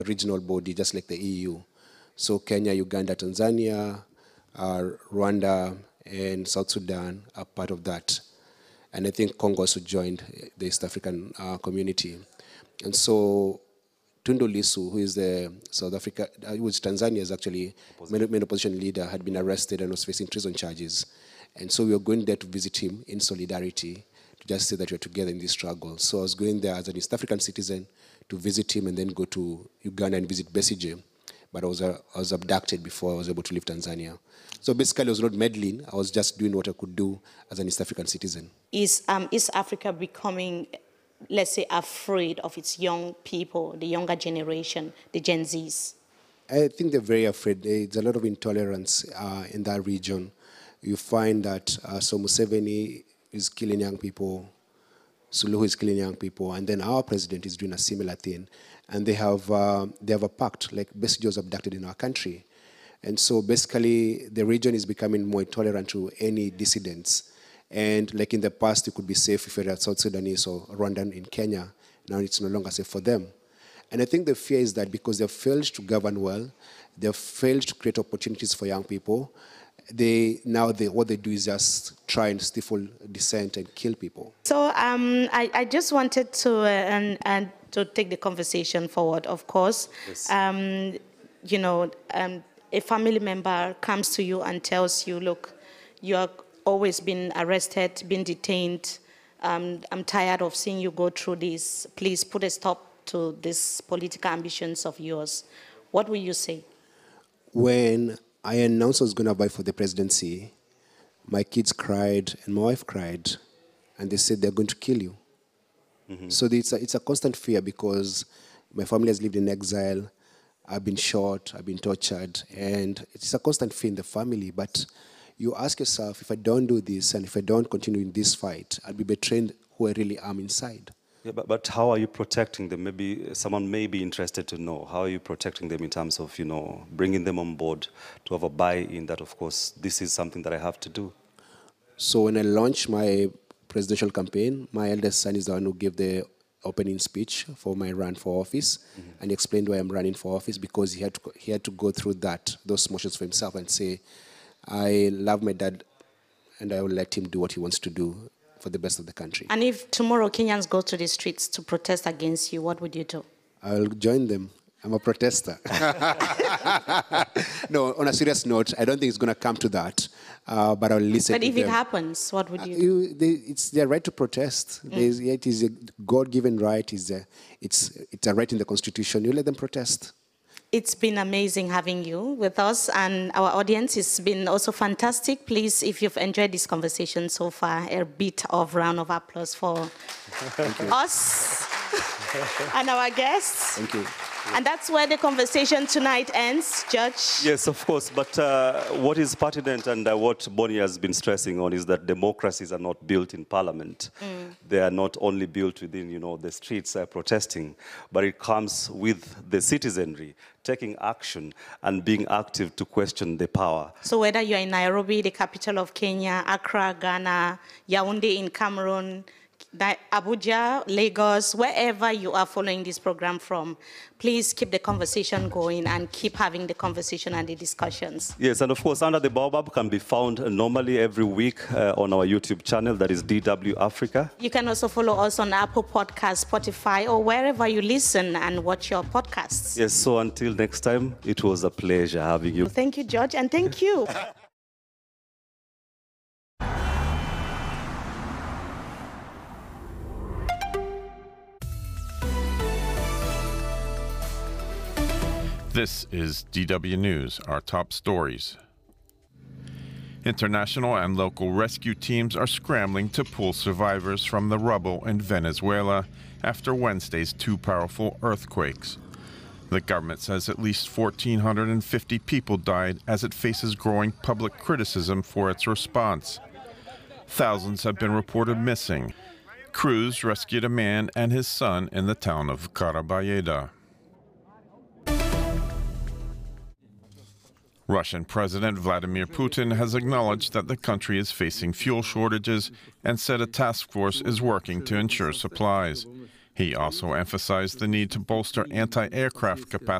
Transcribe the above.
regional body, just like the EU. So Kenya, Uganda, Tanzania, Rwanda, and South Sudan are part of that. And I think Congo also joined the East African community. And so Tundu Lissu, who is the South Africa, who is Tanzania's actually main opposition leader, had been arrested and was facing treason charges. And so we were going there to visit him in solidarity, to just say that we're together in this struggle. So I was going there as an East African citizen to visit him and then go to Uganda and visit Besigye. But I was abducted before I was able to leave Tanzania. So basically I was not meddling, I was just doing what I could do as an East African citizen. Is East Africa becoming, let's say, afraid of its young people, the younger generation, the Gen Zs? I think they're very afraid. There's a lot of intolerance in that region. You find that so Museveni is killing young people, Suluhu is killing young people, and then our president is doing a similar thing. And they have a pact, like Besigye was abducted in our country. And so basically the region is becoming more intolerant to any dissidents. And like in the past, you could be safe if you're a South Sudanese or Rwandan in Kenya. Now it's no longer safe for them. And I think the fear is that because they've failed to govern well, they've failed to create opportunities for young people, what they do is just try and stifle dissent and kill people. So I just wanted to to take the conversation forward, of course. Yes. A family member comes to you and tells you, look, you are always been arrested, been detained. I'm tired of seeing you go through this. Please put a stop to these political ambitions of yours. What will you say? When I announced I was going to vie for the presidency, my kids cried and my wife cried, and they said they're going to kill you. Mm-hmm. So it's a constant fear because my family has lived in exile. I've been shot, I've been tortured, and it's a constant fear in the family. But you ask yourself, if I don't do this and if I don't continue in this fight, I'll be betrayed who I really am inside. Yeah, but how are you protecting them? Maybe someone may be interested to know. How are you protecting them in terms of, bringing them on board to have a buy-in that, of course, this is something that I have to do? So when I launched my presidential campaign, my eldest son is the one who gave the opening speech for my run for office, mm-hmm. and he explained why I'm running for office because he had to go through those motions for himself and say, I love my dad and I will let him do what he wants to do for the best of the country. And if tomorrow Kenyans go to the streets to protest against you, what would you do? I'll join them. I'm a protester. No, on a serious note, I don't think it's going to come to that, but I'll listen to them. But if it happens, what would you do? It's their right to protest. It is a God-given right. It's a right in the Constitution. You let them protest. It's been amazing having you with us and our audience. It's been also fantastic. Please, if you've enjoyed this conversation so far, a bit of round of applause for us and our guests. Thank you. And that's where the conversation tonight ends, Judge. Yes, of course. But what is pertinent and what Bonnie has been stressing on is that democracies are not built in parliament. They are not only built within, the streets protesting, but it comes with the citizenry taking action and being active to question the power. So whether you're in Nairobi, the capital of Kenya, Accra, Ghana, Yaoundé in Cameroon, Abuja, Lagos, wherever you are following this program from, please keep the conversation going and keep having the conversation and the discussions. Yes, and of course, Under the Baobab can be found normally every week on our YouTube channel, that is DW Africa. You can also follow us on Apple Podcasts, Spotify, or wherever you listen and watch your podcasts. Yes, so until next time, it was a pleasure having you. Thank you, George, and thank you. This is DW News, our top stories. International and local rescue teams are scrambling to pull survivors from the rubble in Venezuela after Wednesday's two powerful earthquakes. The government says at least 1,450 people died as it faces growing public criticism for its response. Thousands have been reported missing. Crews rescued a man and his son in the town of Carabayeda. Russian President Vladimir Putin has acknowledged that the country is facing fuel shortages and said a task force is working to ensure supplies. He also emphasized the need to bolster anti-aircraft capacity